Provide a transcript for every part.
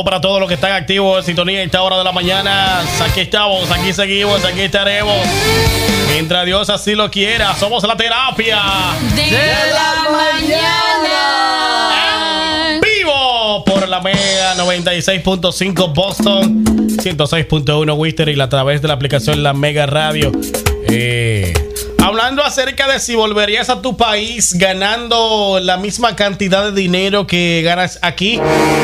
para todos los que están activos en sintonía a esta hora de la mañana. Aquí estamos, aquí seguimos, aquí estaremos. Mientras Dios así lo quiera, somos la terapia de la mañana. En vivo por la Mega 96.5 Boston, 106.1 Worcester y a través de la aplicación La Mega Radio. Hablando acerca de si volverías a tu país ganando la misma cantidad de dinero que ganas aquí.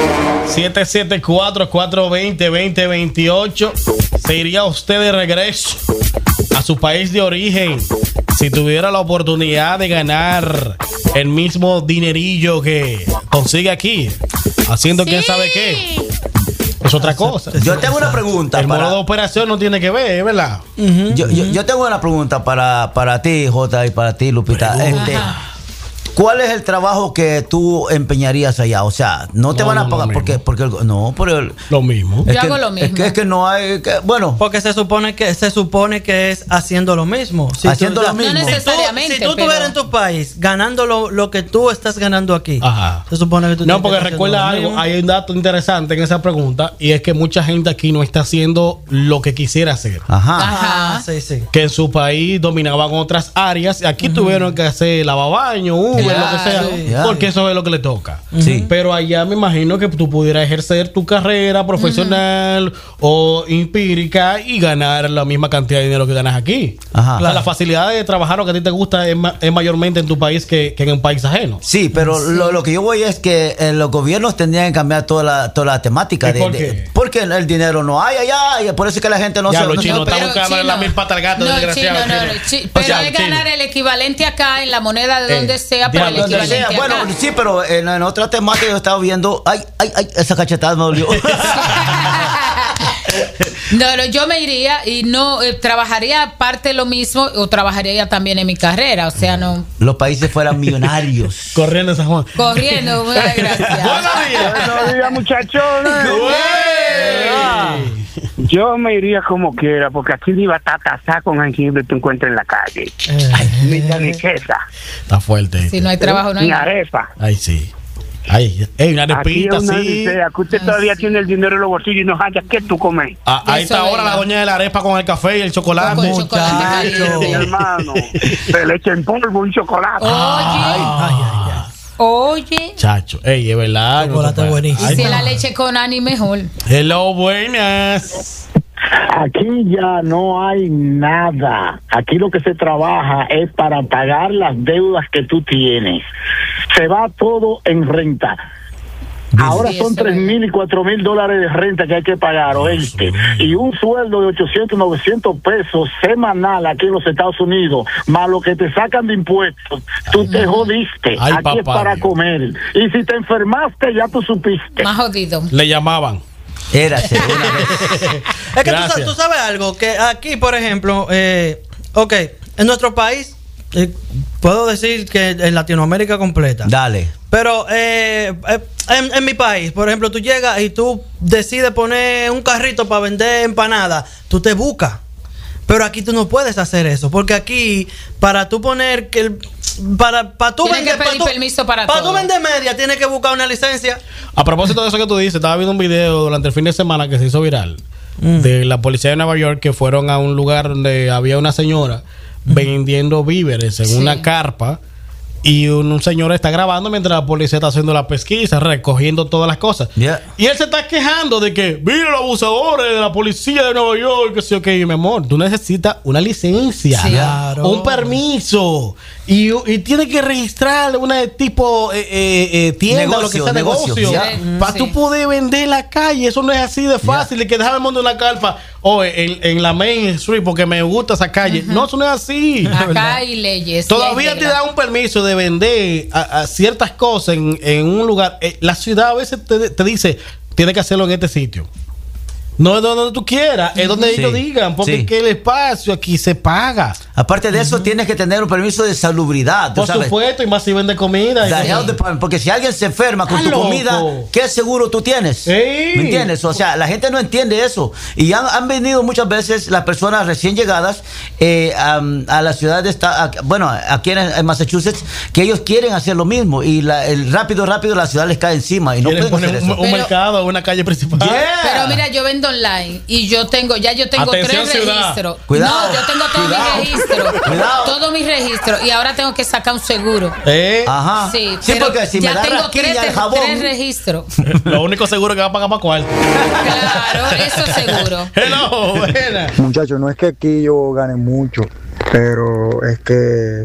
774-420-2028. ¿Se iría usted de regreso a su país de origen si tuviera la oportunidad de ganar el mismo dinerillo que consigue aquí, haciendo quién sabe qué? Es otra cosa. Yo tengo una pregunta. El modo de operación no tiene que ver, ¿verdad? Yo tengo una pregunta para ti, Jota, y para ti, Lupita. ¿Cuál es el trabajo que tú empeñarías allá? O sea, no te van a pagar porque lo mismo. Yo hago lo mismo. Es que no hay bueno, porque se supone que es haciendo lo mismo. Haciendo lo mismo. No necesariamente. Si tú estuvieras en tu país ganando lo que tú estás ganando aquí, ajá, se supone que tú no, porque recuerda algo, hay un dato interesante en esa pregunta y es que mucha gente aquí no está haciendo lo que quisiera hacer. Ajá. Sí. Que en su país dominaban otras áreas y aquí tuvieron que hacer lavabaño, lo que sea, porque eso es lo que le toca. Sí. Pero allá me imagino que tú pudieras ejercer tu carrera profesional o empírica y ganar la misma cantidad de dinero que ganas aquí. Ajá. O sea, la facilidad de trabajar lo que a ti te gusta es mayormente en tu país que en un país ajeno. Sí, pero lo que yo voy es que los gobiernos tendrían que cambiar toda la temática. ¿Y por qué? Porque el dinero no hay allá y por eso es que la gente no ya, se... los chinos No, están pero buscando chino, la misma pata al gato, desgraciado. Pero es ganar el equivalente acá en la moneda de donde sea, pero el Donde equivalente sea. acá. Bueno, sí, pero en otra temática yo estaba viendo... Ay, esa cachetada me dolió. No, yo me iría y no trabajaría parte lo mismo o trabajaría también en mi carrera, o sea, no. Los países fueran millonarios. Corriendo San Juan. Corriendo, muchas gracias. Buenos días, muchachones. Yo me iría como quiera, porque aquí ni batata con jengibre tú encuentras en la calle. Ni taniqueta, Está fuerte. Si no hay trabajo, no hay ni nada. arepa. Ay, sí. Ay, una arepita, Aquí es una sí. odisea, que usted todavía tiene el dinero en los bolsillos y no haya que tú comes. Ahí Eso está es ahora la verdad. doña de la arepa con el café y el chocolate. Con el chocolate caliente. Mi hermano, se le echa en polvo un chocolate. Oye, Chacho, ey, es verdad. Chocolate buenísimo. y si la leche con Ani mejor. Hello, buenas. Aquí ya no hay nada. Aquí lo que se trabaja es para pagar las deudas que tú tienes. Se va todo en renta. Ahora Sí, son eso es $3,000 y $4,000 de renta que hay que pagar, ¿oíste? Y un sueldo de 800, 900 pesos semanal aquí en los Estados Unidos, más lo que te sacan de impuestos, tú te jodiste. Ay, aquí es papá para Dios. comer. Y si te enfermaste, ya tú supiste. Más jodido. Le llamaban. Érase una vez. Es que Gracias. tú sabes algo, que aquí, por ejemplo, en nuestro país, puedo decir que en Latinoamérica completa. Dale. Pero en mi país, por ejemplo, tú llegas y tú decides poner un carrito para vender empanadas, tú te buscas. Pero aquí tú no puedes hacer eso, porque aquí, para tú poner que para tú Tienes vender, que pedir permiso para tú todo. vender media, tienes que buscar una licencia. A propósito de eso que tú dices, estaba viendo un video durante el fin de semana que se hizo viral de la policía de Nueva York que fueron a un lugar donde había una señora vendiendo víveres en una carpa y un señor está grabando mientras la policía está haciendo la pesquisa, recogiendo todas las cosas. Yeah. Y él se está quejando de que, mira los abusadores de la policía de Nueva York, que sí, ok, mi amor, tú necesitas una licencia, Sí. Claro. un permiso y tiene que registrar una tipo tienda, lo que sea, negocio, ya. para Sí. tú poder vender en la calle. Eso no es así de fácil, y que déjame montar una carpa en la Main Street porque me gusta esa calle. No, eso no es así. Acá hay leyes. Todavía te da un permiso de vender a ciertas cosas en un lugar. La ciudad a veces te dice, tienes que hacerlo en este sitio. No es donde tú quieras, es donde Sí. ellos digan, porque Sí. es que el espacio aquí se paga. Aparte de eso, tienes que tener un permiso de salubridad. Por supuesto, y más si vende comida. Porque si alguien se enferma con tu loco. comida, ¿qué seguro tú tienes? Sí. ¿Me entiendes? O sea, la gente no entiende eso. Y han venido muchas veces las personas recién llegadas a la ciudad aquí en Massachusetts, que ellos quieren hacer lo mismo. Y rápido la ciudad les cae encima. Y no pueden poner hacer eso. un mercado o una calle principal. Pero mira, yo vendo online y yo tengo Atención, 3 ciudad. registros. Cuidado. No, yo tengo todos mis registros. Cuidado. Todos mis registros. Y ahora tengo que sacar un seguro. Ajá. Sí, porque si ya me da tengo rasquiña el jabón. 3 registros. Lo único seguro que va a pagar más cuarto. Claro, eso seguro. Hello, buena. Muchachos, no es que aquí yo gane mucho, pero es que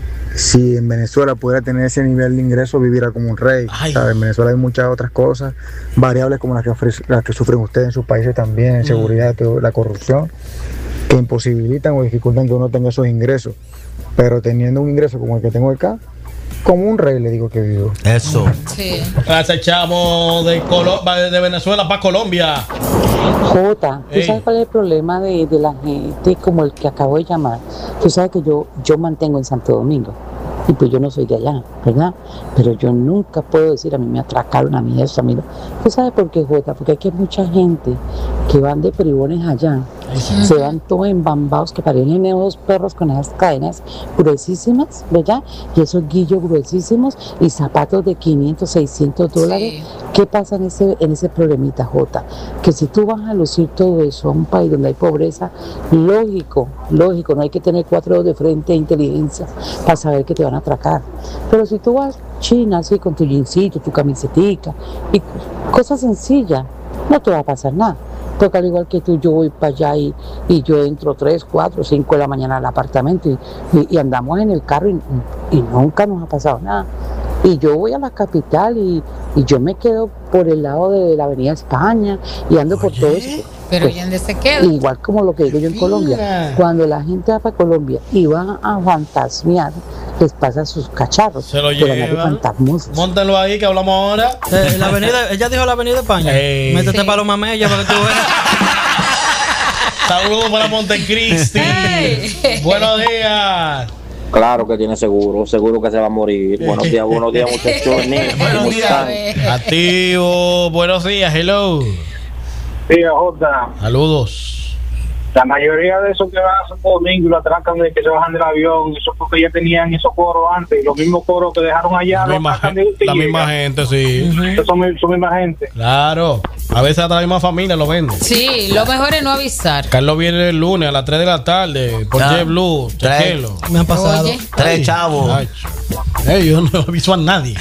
si en Venezuela pudiera tener ese nivel de ingreso, viviera como un rey. ¿Sabes? En Venezuela hay muchas otras cosas, variables como las que sufren ustedes en sus países también, en seguridad, la corrupción, que imposibilitan o dificultan que uno tenga esos ingresos. Pero teniendo un ingreso como el que tengo acá, como un rey le digo que vivo. Eso. Sí. Gracias, chamo, de Venezuela para Colombia. Jota, ¿tú sabes cuál es el problema de la gente como el que acabo de llamar? Tú sabes que yo mantengo en Santo Domingo y pues yo no soy de allá, ¿verdad? Pero yo nunca puedo decir, a mí me atracaron, a mí eso, a mí no. ¿Tú sabes por qué, Jota? Porque aquí hay mucha gente que van de peribones allá, se van todos embambados que parecen esos perros con esas cadenas gruesísimas, ¿verdad? Y esos guillos gruesísimos y zapatos de $500, $600. Sí. ¿Qué pasa en ese problemita, Jota? Que si tú vas a lucir todo eso a un país donde hay pobreza, lógico, no hay que tener 4 dedos de frente e inteligencia para saber que te van a atracar. Pero si tú vas a China así con tu jeansito, tu camisetica y cosas sencillas, no te va a pasar nada. Porque al igual que tú, yo voy para allá y yo entro 3, 4, 5 de la mañana al apartamento y andamos en el carro y nunca nos ha pasado nada. Y yo voy a la capital y yo me quedo por el lado de la Avenida España y ando por todo eso. Pero Pues, ¿y dónde se queda? igual como lo que digo yo en Colombia, cuando la gente va para Colombia y va a fantasmear, les pasa sus cacharros. Se lo por andar de llevan. fantasmosos. Móntalo ahí que hablamos ahora. La avenida, ella dijo la Avenida España. Métete Sí. para los mameyas para que tú veas. Saludos para Montecristi. Hey. Buenos días. Claro que tiene seguro que se va a morir. Buenos días, muchachos. Buenos días. Activo. Buenos días. Hello. Sí, Jota. Saludos. La mayoría de esos que van a Santo Domingo y lo atracan de que se bajan del avión, eso porque ya tenían esos coros antes, y los mismos coros que dejaron allá, La misma gente, sí. Son misma gente. Claro. A veces hasta la misma familia lo vende. Sí, lo mejor es no avisar. Carlos viene el lunes a las 3 de la tarde por Ah, JetBlue. Chequelo. Me han pasado. Oye. 3 chavos. Yo no aviso a nadie.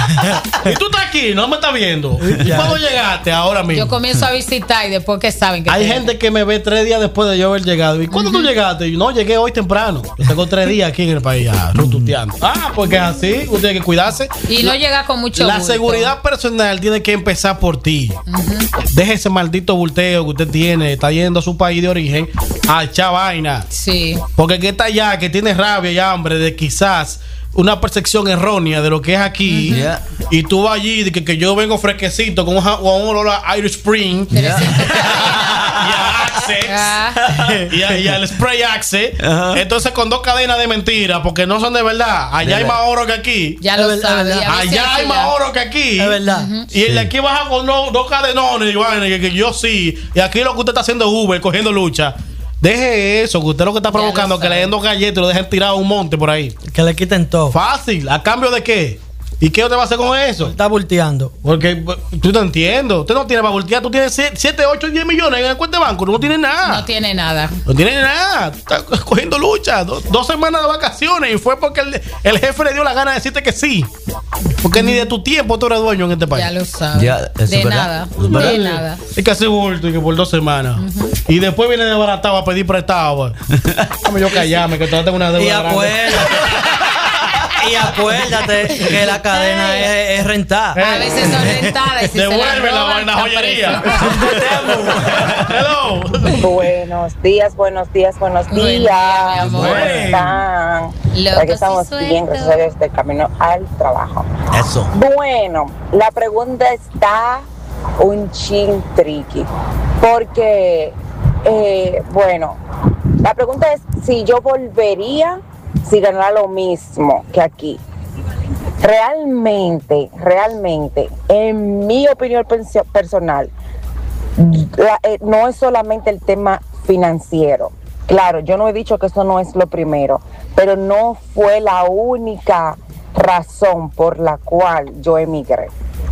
Y tú estás aquí, no me estás viendo. ¿Y cuándo llegaste? Ahora mismo. Yo comienzo a visitar y después que saben que Hay tengo. gente que me ve 3 días después de yo haber llegado. ¿Y cuándo tú llegaste? Y yo, no, llegué hoy temprano. Yo tengo 3 días aquí en el país ya, rututeando. Porque es así, usted tiene que cuidarse. Y no llega con mucho La bulto. seguridad personal tiene que empezar por ti. Deje ese maldito bulteo que usted tiene. Está yendo a su país de origen a echar vaina. Sí. Porque que está allá, que tiene rabia y hambre de quizás una percepción errónea de lo que es aquí. Yeah. Y tú vas allí de que yo vengo fresquecito con un olor a Irish Spring. Pero sí. Y a Axe. y al Spray Axe. Entonces con 2 cadenas de mentira, porque no son de verdad. Allá hay más oro que aquí. Ya lo sabes. Allá hay más oro que aquí. Es verdad. Y el de aquí baja con 2 cadenones. Y bueno, que yo sí. Y aquí lo que usted está haciendo es Uber, cogiendo lucha. Deje eso, que usted lo que está Ya lo provocando que sabe. le den 2 galletas y lo dejen tirado a un monte por ahí. Que le quiten todo. Fácil. ¿A cambio de qué? ¿Y qué usted va a hacer con eso? Está volteando. Porque tú te entiendo. Usted no tiene para voltear. Tú tienes 7, 8, 10 millones en el cuenta de banco. No tiene nada. No tiene nada. No tiene nada. Está cogiendo lucha. 2 semanas de vacaciones. Y fue porque el jefe le dio la gana de decirte que sí. Porque ni de tu tiempo tú eres dueño en este país. Ya lo sabes. Ya, eso de es verdad. nada. Eso es verdad. De nada. Es que hace bulto y que por 2 semanas. Y después viene de baratado a pedir prestado. Déjame yo callarme, que todavía tengo una Y deuda grande. acuérdate que la cadena es rentada. A veces son rentadas. Y si Devuelve se la roban, joyería. está Hello. Buenos días. Buen día, mi amor. ¿Cómo están? Locos Aquí estamos y bien, gracias a Dios, de camino al trabajo. Eso. Bueno, la pregunta está un chin tricky. Porque, bueno, la pregunta es si yo volvería si ganara lo mismo que aquí. Realmente, en mi opinión personal, no es solamente el tema financiero. Claro, yo no he dicho que eso no es lo primero, pero no fue la única razón por la cual yo emigré.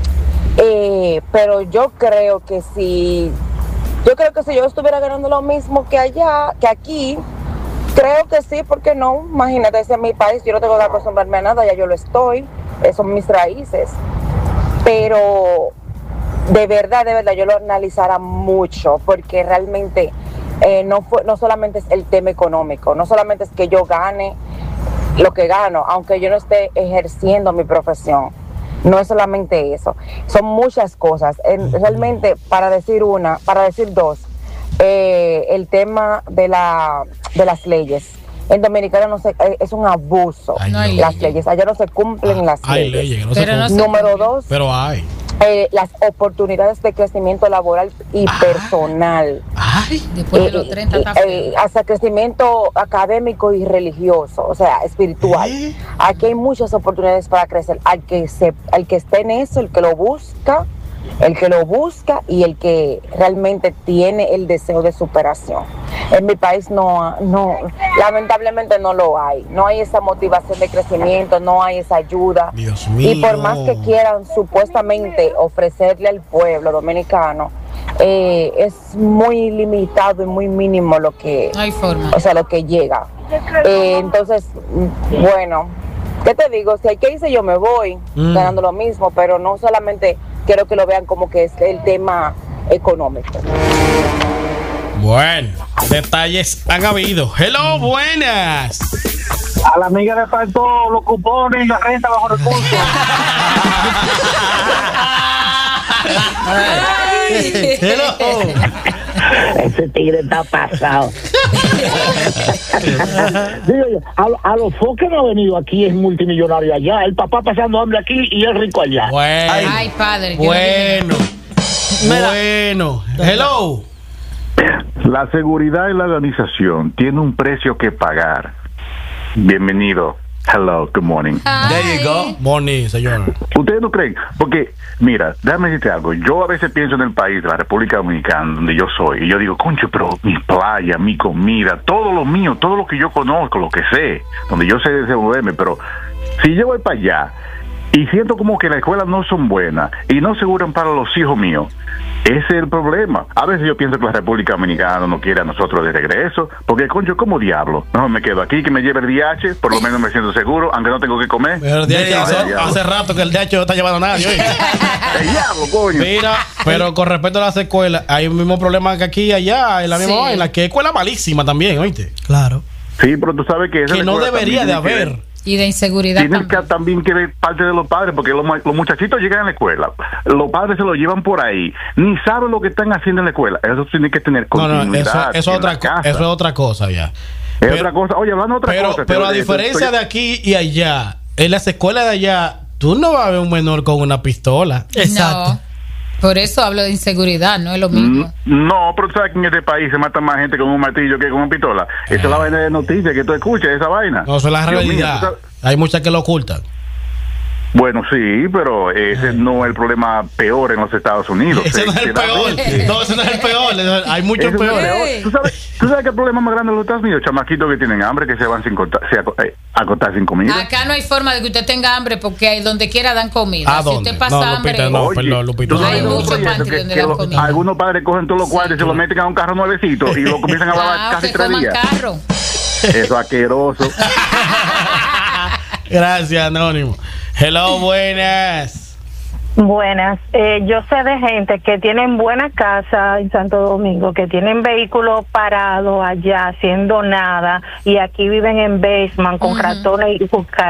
Pero yo creo que si yo estuviera ganando lo mismo que allá, que aquí, creo que sí, ¿por qué no? Imagínate, ese es mi país, yo no tengo que acostumbrarme a nada, ya yo lo estoy, son mis raíces. Pero de verdad, yo lo analizara mucho, porque realmente no solamente es el tema económico, no solamente es que yo gane lo que gano, aunque yo no esté ejerciendo mi profesión. No es solamente eso, son muchas cosas. Realmente, para decir dos, el tema de las leyes. En Dominicana es un abuso. Las leyes. Allá no se cumplen las leyes. Número dos. Pero hay. Las oportunidades de crecimiento laboral y personal. Después de los 30 hasta crecimiento académico y religioso, o sea, espiritual. Aquí hay muchas oportunidades para crecer. Al que esté en eso, el que lo busca y el que realmente tiene el deseo de superación. En mi país no, lamentablemente no lo hay. No hay esa motivación de crecimiento, no hay esa ayuda. Dios mío. Y por más que quieran supuestamente ofrecerle al pueblo dominicano, es muy limitado y muy mínimo lo que, no hay forma. O sea, lo que llega. Entonces, bueno, ¿qué te digo? Si hay que irse, yo me voy ganando lo mismo, pero no solamente quiero que lo vean como que es el tema económico. Bueno, detalles han habido. Hello, buenas. A la amiga le faltó los cupones y la renta bajo recursos. Hello. Ese tigre está pasado. Digo yo, a los foques no ha venido aquí, es multimillonario allá. El papá pasando hambre aquí y el rico allá. Bueno. Ay, padre. Bueno. Bueno. Hello. La seguridad y la organización tiene un precio que pagar. Bienvenido. Hello, good morning. There you go. Morning, señor. ¿Ustedes no creen? Porque, mira, déjame decirte algo. Yo a veces pienso en el país de la República Dominicana, donde yo soy, y yo digo, concho, pero mi playa, mi comida, todo lo mío, todo lo que yo conozco, lo que sé, donde yo sé desenvolverme, pero si yo voy para allá y siento como que las escuelas no son buenas y no aseguran para los hijos míos, ese es el problema. A veces yo pienso que la República Dominicana no quiere a nosotros de regreso, porque concho, ¿cómo diablo? No me quedo aquí, que me lleve el DH, por lo menos me siento seguro, aunque no tengo que comer. Pero el DH hace rato que el DH no está llevando a nadie. El diablo, coño. Mira, pero con respecto a las escuelas, hay el mismo problema que aquí y allá, en la misma vaina, que escuela malísima también, ¿oíste? Claro. Sí, pero tú sabes que no debería de haber. Y de inseguridad tienes también que ver parte de los padres, porque los muchachitos llegan a la escuela, los padres se los llevan por ahí, ni saben lo que están haciendo en la escuela. Eso tiene que tener continuidad. Eso es otra cosa ya. Es otra cosa. Oye, hablando de otra cosa. Pero a diferencia de aquí y allá, en las escuelas de allá, tú no vas a ver un menor con una pistola. Exacto. No. Por eso hablo de inseguridad, no es lo mismo. No, pero tú sabes que en este país se mata más gente con un martillo que con una pistola. Esa es la vaina de noticias que tú escuchas, esa vaina. No, eso es la realidad. Hay muchas que lo ocultan. Bueno, sí, pero ese no es el problema peor en los Estados Unidos. Ese no es el peor. No, ese no es el peor. Hay muchos peores. ¿Tú sabes qué el problema más grande de los Estados Unidos? Chamaquitos que tienen hambre, que se van a acostar sin comida. Acá no hay forma de que usted tenga hambre porque donde quiera dan comida. ¿A dónde? Si usted pasa hambre, Lupita, hay muchos panties donde dan comida. Algunos padres cogen todos los cuartos y se los meten a un carro nuevecito y lo comienzan a lavar casi 3 días. Carro. Eso es asqueroso. Gracias, Anónimo. Hello, buenas. Buenas. Yo sé de gente que tienen buena casa en Santo Domingo, que tienen vehículos parados allá haciendo nada y aquí viven en basement con ratones y cucarachas.